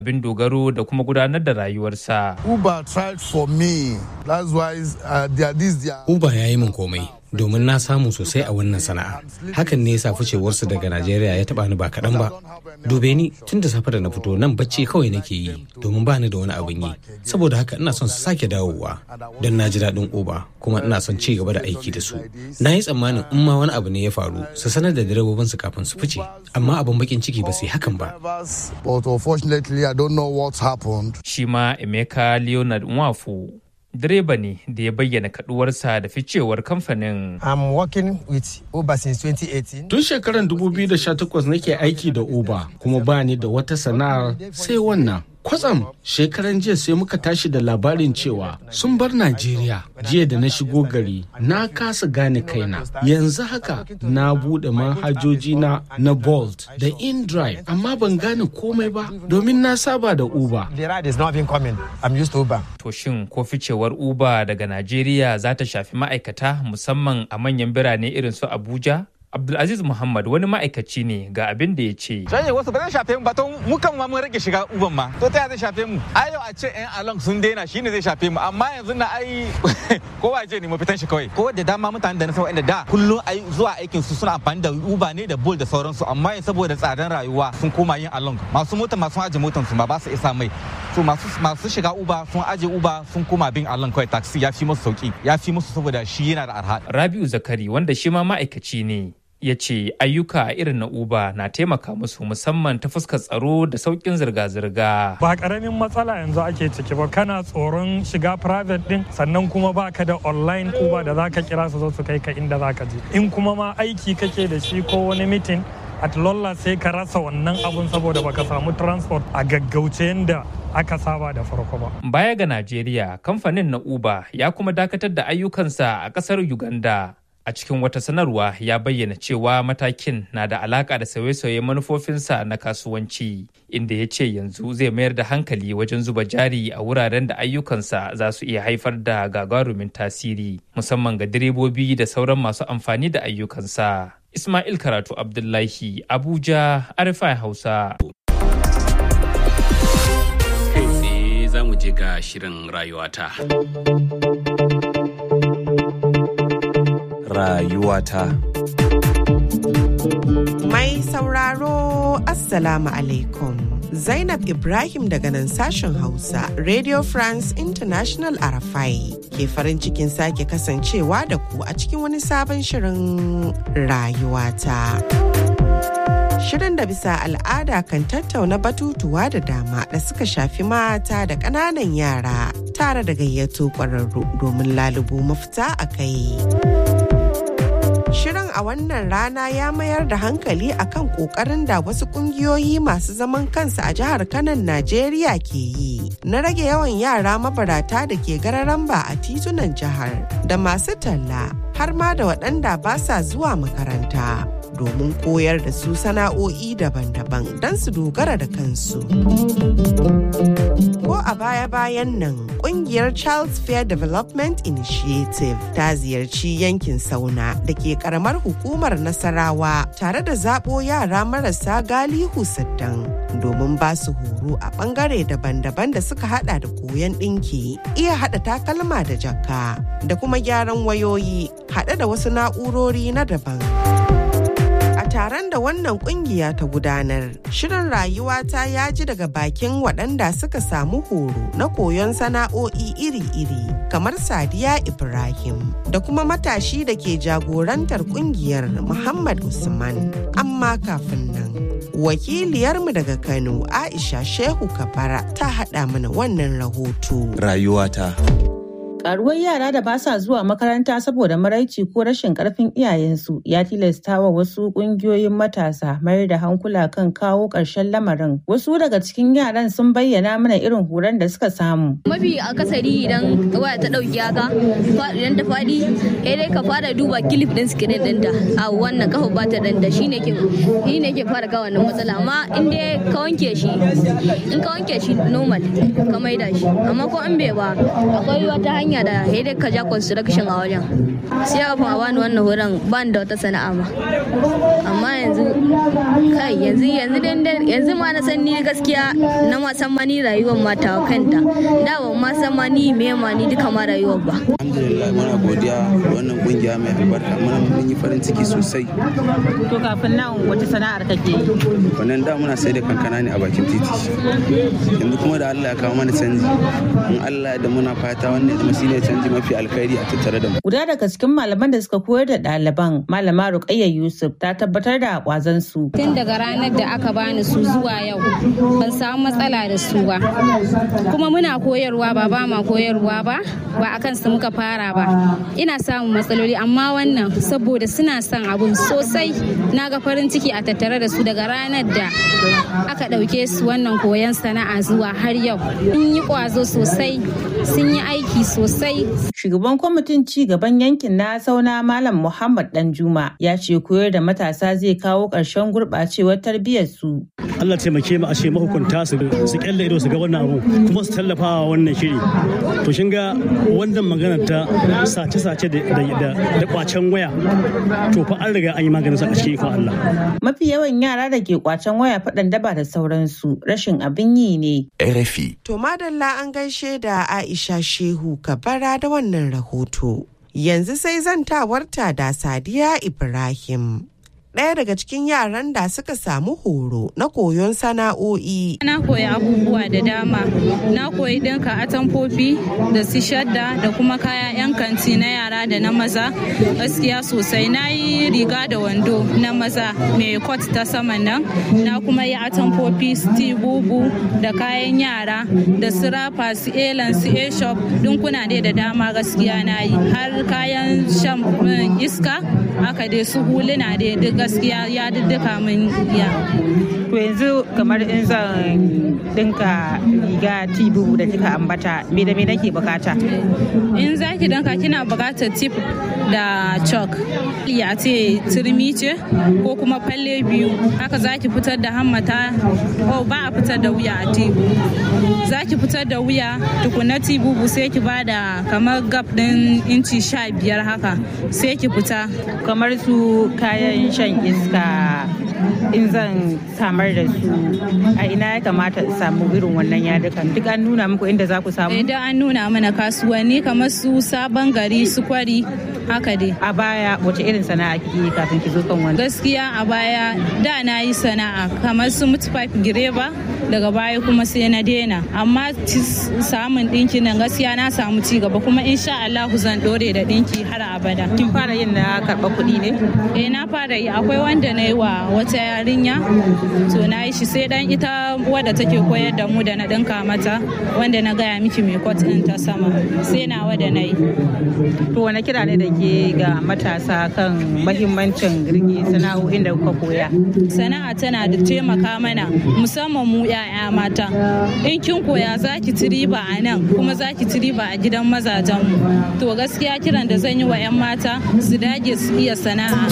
bin dogaro da kuma gudanar da rayuwarsa. Uber tried for me. That's why Uber ya yi min komai domin na samu sosai a wannan sana'a. Hakan ne yasa ficewarsu daga Najeriya ya taba ni ba kaɗan ba. Dube ni tun da safe da na fito nan bacci kawai nake yi domin ba ni da wani abin yi. Saboda haka ina son su sake dawowa don na ji daɗin Uber kuma ina son ci gaba da aiki da su. Na yi tsammanin in ma wani abu ne ya faru su sanar da direbobinsu kafin su fice, amma abin bakin ciki ba su yi hakan ba. But unfortunately, I don't know what happened. Shi ma Emeka Leonard Nwafu direba ne da ya bayyana kaduwarsa da ficewar kamfanin. I'm working with Uber since 2018. Tun shekarar 2018 nake aiki da Uber kuma ba ni da wata sana'ar sai wannan. Kwatsam shekaran jiya sai muka tashi da labarin cewa sun bar Najeriya. Jiya da na shigo gari na kasa gane kaina. Yanzu haka na bude manhajoji na Bolt da InDrive amma ban gane komai ba domin na saba da Uber. The ride is not even coming. I'm used to Uber. To shin ko ficewar Uber daga Najeriya za ta shafi ma'aikata musamman a manyan birane irin su Abuja? Abdulaziz Muhammad wani ma'aikaci ne ga abin da ya ce. Shanye wasu ba zai shafe mu ba to mu kan ma mun rage shiga uban ma. To ta zai shafe mu. Ai yau a ce ɗan along sun daina shine zai shafe mu amma yanzu na ai kowa je ne mu fitan shi kawai. Ko da dama mutanen da na san wanda da kullum ai zuwa aikin su suna amfani da Uber ne da Bolt da sauransu amma saboda tsadan rayuwa sun koma yin along. Masu mota masu aje motan su ba su isa mai. So masu shiga Uber sun aje Uber sun koma bin along kawai taxi ya fi musu sauki. Ya fi musu saboda shi yana da arha. Rabiu Zakari wanda shi ma ma'aikaci ne. Ya ce ayyuka irin na Uber na taimaka musu musamman ta fuskar tsaro da sauƙin zirga-zirga. Ba ƙaramin matsala yanzu ake ciki ba, kana tsoron shiga private din sannan kuma baka da online Uber da zaka kira su zo su kai ka inda zaka je. In kuma ma aiki kake da shi ko wani meeting at lolla sai ka rasa wannan abun saboda baka samu transport a gaggauce yanda aka saba da farko ba. Baya ga Najeriya, kamfanin na Uber ya kuma dakatar da ayyukansa a ƙasar Uganda. A cikin wata sanarwa ya bayyana cewa matakin na da alaka da sauye-sauye manufofinsa na kasuwanci, inda ya ce yanzu zai mayar da hankali wajen zuba jari a wuraren da ayyukansa za su iya haifar da gagarumin tasiri, musamman ga direbobi da sauran masu amfani da ayyukansa. Ismail Karatu Abdullahi, Abuja, RFI Hausa. Kai tsaye za mu je ga shirin rayuwata. Rayuwata. Mai sauraro Assalamu alaikum. Zainab Ibrahim daga nan sashen Hausa, Radio France International RFI ke farin cikin sake kasancewa da ku a cikin wani sabon shirin rayuwata. Shirin da bisa al'ada kan tattauna batutuwa da dama da suka shafi mata da ƙananan yara tare da gayyato ƙwararru domin lalubo mafita a kai. Shirin a wannan rana ya mayar da hankali akan kokarin da wasu kungiyoyi masu zaman kansu a jihar Kano, Najeriya ke yi na rage yawan yara mabarata da ke gararamba a titunan jihar da masu talla har ma da waɗanda ba sa zuwa makaranta domin koyar da su sana'o'i daban-daban don su dogara da kansu. Ko a baya-bayan nan, ƙungiyar Child's Fair Development Initiative ta ziyarci yankin Sauna da ke ƙaramar hukumar Nasarawa tare da zaɓo yara marasa galihu sittin domin ba su horo a ɓangare daban-daban da suka haɗa da koyon ɗinki, iya haɗa takalma da jakka, da kuma gyaran wayoyi haɗe da wasu na'urori na daban. Taron da wannan kungiya ta gudanar, shirin rayuwata ya ji daga bakin waɗanda suka samu horo na koyon sana'o'i iri-iri kamar Sadiya Ibrahim da kuma matashi da ke jagorantar kungiyar Muhammad Usman. Amma kafin nan, wakiliyarmu daga Kano Aisha Shehu Kabara ta haɗa mana wannan rahoto. Rayuwata. Karuwar yara da ba sa zuwa makaranta saboda maraici ko rashin karfin iyayensu ya tilasta wa wasu kungiyoyin matasa mayar da hankula kan kawo ƙarshen lamarin. Wasu daga cikin yaran sun bayyana mana irin horon da suka samu. Mafi akasari idan waya ta ɗauki haka, idan ta faɗi, sai dai ka fara duba kilif ɗin sikirin ɗinta. A wannan kafa ba ta ɗanta shi ne ke fara ga wannan matsala. Amma in dai ka wanke shi normal ka maida shi. Amma ko in bai ba, akwai wata hanya hanya da dai ka ja construction a wajen sai kafin a bani wannan horon ban da wata sana'a ma amma yanzu ma na san ni gaskiya na ma san ma ni rayuwar mata kanta da ban ma san ma ni me ma ni duka ma rayuwar ba. Alhamdulillah muna godiya wannan kungiya mai albarka mun yi farin ciki sosai. To kafin nan wata sana'ar kake yi? Wannan da muna sai da kankana ne a bakin titi. Yanzu kuma da Allah ya kawo mana canji. In Allah da muna fata wannan kuma shine canji mafi alkhairi a tattare da mu. Guda daga cikin malaman da suka koyar da ɗaliban, Malama Ruqayya Yusuf ta tabbatar da kwazon su. Tun daga ranar da aka bani su zuwa yau ban samu matsala da su ba. Kuma muna koyarwa ba ma koyarwa ba akan su muka fara ba. Ina samun matsaloli amma wannan saboda suna son abun sosai na ga farin ciki a tattare da su daga ranar da aka ɗauke su wannan koyon sana'a zuwa har yau. Sun yi kwazo sosai, sun yi aiki sosai. Shugaban kwamitin ci gaban yankin na Sauna Malam Muhammad Danjuma ya ce koyar da matasa zai kawo ƙarshen gurɓacewar tarbiyyar su. Allah taimake mu a ce mahukunta su kyalle ido su ga wannan abu kuma su tallafa wa wannan shiri. To shin ga wannan magana ta sace-sace da kwacen waya to fa an riga an yi maganin sa a cikin ikon Allah. Mafi yawan yara da ke kwacen waya faɗan daba da sauransu rashin abin yi ne. RFI. To madalla an gaishe da Aisha Shehu Kabara da wannan rahoto. Yanzu sai zantawarta da Sadiya Ibrahim. Ɗaya daga cikin yaran da suka samu horo na koyon sana'o'i. Na koyi abubuwa da dama. Na koyi ɗinka atamfofi da su shadda da kuma kaya 'yan kanti na yara da na maza. Gaskiya sosai na yi riga da wando na maza mai kot ta saman nan. Na kuma yi atamfofi su bubu da kayan yara da su rafa su elan su e-shop ɗinkuna dai da dama gaskiya na yi. Har kayan shan iska aka dai su huluna dai duk gaskiya ya duka min ya. To yanzu kamar in zan dinka riga tibu da kika ambata me da me nake bukata? In zaki dinka kina bukatar tip da chalk. Ya ce turmi ce ko kuma falle biyu. Haka zaki fitar da hammata ba a fitar da wuya a tibu. Zaki fitar da wuya tukuna tibubu sai ki bada kamar gap din inci 15 haka sai ki fita. Kamar su kayan shan iska in zan samar da su a ina ya kamata in samu irin wannan yadukan duk an nuna muku inda za ku samu? Idan an nuna mana kasuwanni kamar su Sabon Gari su Kwari haka dai. A baya wace irin sana'a kike kafin ki zo kan wannan? Gaskiya a baya da na yi sana'a kamar su mutpipe gireba daga baya kuma sai na daina amma samun dinki nan gaskiya na samu ci gaba kuma insha Allah zan dore da dinki har abada. Kin fara yin na karba kuɗi ne? Na fara yi akwai wanda na yi wa wata yarinya to na yi shi sai dan ita wadda take koyar da mu da na dinka mata wanda na gaya miki mai kwat din ta sama sai na wadda na yi. To wani kira ne da ke ga matasa kan mahimmancin rike sana'o'in da kuka koya? Sana'a tana da taimaka mana musamman mu 'ya'ya mata. In kin koya zaki ci riba a nan kuma zaki ci riba a gidan mazajen mu. To gaskiya kiran da zan yi wa 'yan mata su dage su iya sana'a.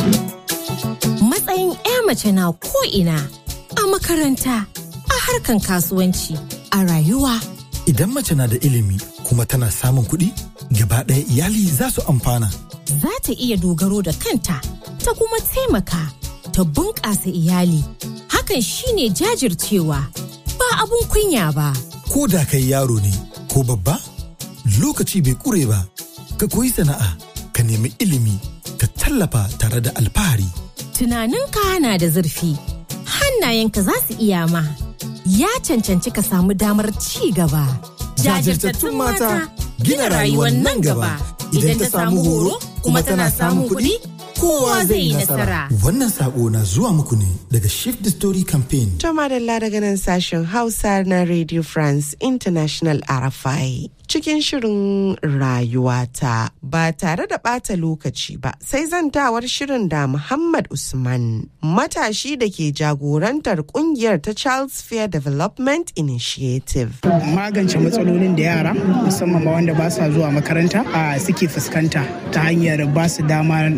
Matsayin 'ya mace na ko'ina a makaranta, a harkan kasuwanci, a rayuwa. Idan mace na da ilimi kuma tana samun kuɗi, gaba ɗaya iyali za su amfana. Za ta iya dogaro da kanta, ta kuma taimaka, ta bunƙasa iyali. Hakan shine jajircewa, ba abun kunya ba. Ko da kai yaro ne, ko babba, lokaci bai ƙure ba. Ka koyi sana'a, ka nemi ilimi, ka tallafa tare da alfahari. Tunaninka na da zurfi, hannayenka za su iya ma. Ya cancanci ka samu damar ci gaba. Jajirtattun mata gina rayuwar nan gaba. Idan ta samu horo kuma tana samun kuɗi, kowa zai yi nasara. Wannan sako na zuwa muku ne daga Shift the Story Campaign. To madalla daga nan sashen Hausa na Radio France International RFI. Cikin shirin rayuwata ba tare da ɓata lokaci ba sai zantawar shirin da Muhammad Usman matashi da ke jagorantar kungiyar ta Charles Fair Development Initiative. Magance matsalolin da yara musamman ma wanda ba sa zuwa makaranta suke fuskanta ta hanyar ba su dama na samun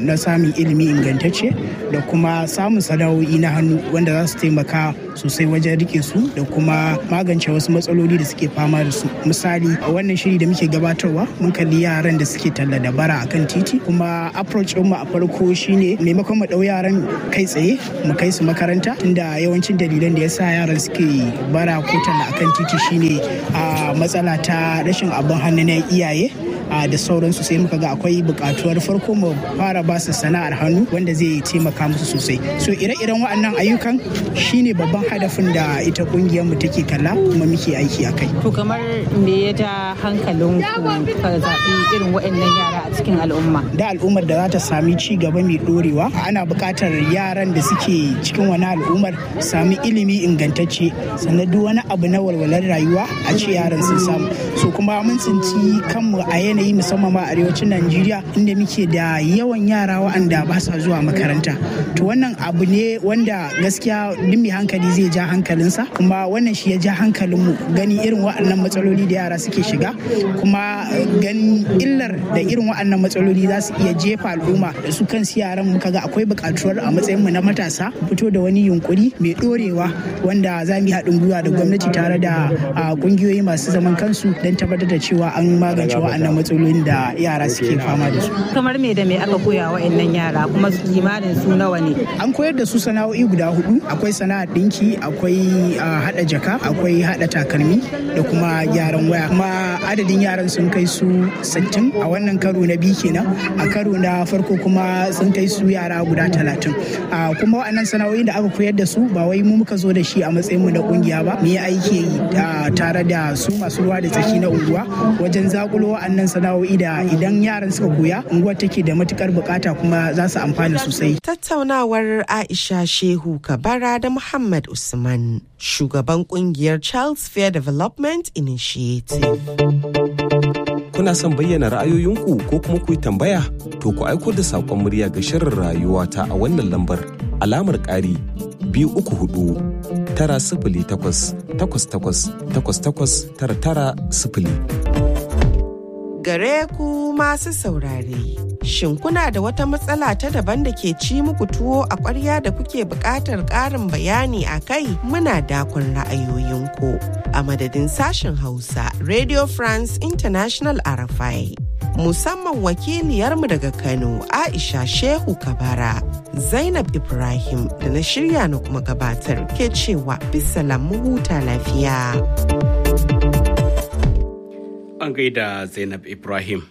samun ilimi ingantacce da kuma samun sana'o'i na hannu wanda za su taimaka sosai wajen rike su da kuma magance wasu matsaloli da suke fama da su. Misali a wannan shiri da muke gabatarwa mun kalli yaran da suke talla da bara akan titi, kuma approach mu a farko shine maimakon mu dau yaran kai tsaye mu kai su makaranta, tunda yawancin dalilan da yasa yaran suke bara ko talla akan titi shine a matsala ta rashin abin hannu na iyaye da sauransu, sai muka ga akwai bukatuwar farko mu fara ba su sana'ar hannu wanda zai taimaka musu sosai. So ire-iren waɗannan ayyukan shine babban hadafin da ita kungiyar mu take kalla kuma muke aiki akai. To kamar me ya ja hankalin ku ka zaɓi irin waɗannan yara a cikin al'umma? Da al'ummar da za ta sami ci gaba mai dorewa, ana buƙatar yaran da suke cikin wani al'ummar sami ilimi ingantacce, sannan duk wani abu na walwalar rayuwa a ce yaran sun samu. So kuma mun tsinci kanmu a yanayi musamman ma arewacin Najeriya inda muke da yawan yara waɗanda ba sa zuwa makaranta. To wannan abu ne wanda gaskiya duk mai hankali zai ja hankalinsa, kuma wannan shi ya ja hankalinmu gani irin waɗannan matsaloli da yara suke shiga, kuma ganin illar da irin waɗannan matsaloli za su iya jefa al'umma da su kansu yaran. Muka ga akwai buƙatuwar a matsayinmu na matasa fito da wani yunkuri mai ɗorewa wanda za mu yi haɗin gwiwa da gwamnati tare da ƙungiyoyi masu zaman kansu don tabbatar da cewa an magance waɗannan matsalolin da yara suke fama da su. Kamar me da me aka koya wa'annan yara kuma kimanin su nawa ne? An koyar da su sana'o'i guda 4. Akwai sana'ar ɗinki, akwai haɗa jaka, akwai haɗa takalmi da kuma gyaran waya. Kuma adadin yaran sun kai su 60 a wannan karo na biyu kenan. A karo na farko kuma sun kai su yara guda 30. Kuma waɗannan sana'o'in da aka koyar da su ba wai mu muka zo da shi a matsayin mu na kungiya ba. Mu yi aiki tare da su masu ruwa da tsaki na unguwa wajen zakulo waɗannan sana'o'i da idan yaran suka koya unguwar take da matukar bukata kuma za su amfana sosai. Tattaunawar Aisha Shehu Kabara da Muhammad Usman, shugaban kungiyar Charles Fair Development Initiative. Kuna son bayyana ra'ayoyinku ko kuma ku yi tambaya? To ku aiko da saƙon murya ga shirin rayuwa ta a wannan lambar alamar ƙari 234 908 88 88 Gare ku masu saurare, shin kuna da wata matsala ta daban da ke ci muku tuwo a ƙwarya da kuke buƙatar ƙarin bayani a kai? Muna dakon ra'ayoyinku. A madadin sashen Hausa, Radio France International RFI. Musamman wakiliyarmu daga Kano, Aisha Shehu Kabara, Zainab Ibrahim da na shirya na kuma gabatar ke cewa bisalam mu huta lafiya. An gaida Zainab Ibrahim.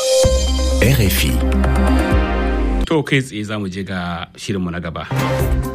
RFI. To kai tsaye za mu je ga shirinmu na gaba.